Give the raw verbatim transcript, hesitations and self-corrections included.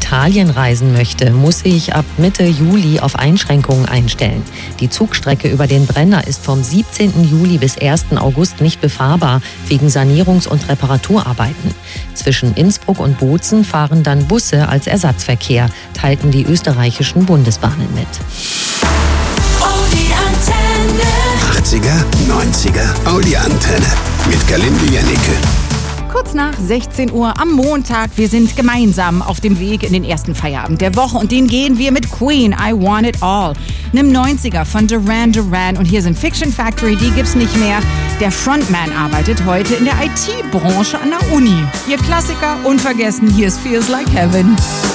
Italien reisen möchte, muss sich ab Mitte Juli auf Einschränkungen einstellen. Die Zugstrecke über den Brenner ist vom siebzehnten Juli bis ersten August nicht befahrbar wegen Sanierungs- und Reparaturarbeiten. Zwischen Innsbruck und Bozen fahren dann Busse als Ersatzverkehr, teilten die österreichischen Bundesbahnen mit. achtziger, neunziger, Audi Antenne mit Galinde Janneke. Kurz nach sechzehn Uhr am Montag. Wir sind gemeinsam auf dem Weg in den ersten Feierabend der Woche und den gehen wir mit Queen, I Want It All. Einem neunziger von Duran Duran und hier sind Fiction Factory, die gibt's nicht mehr. Der Frontman arbeitet heute in der I T-Branche an der Uni. Ihr Klassiker, unvergessen, hier ist Feels Like Heaven.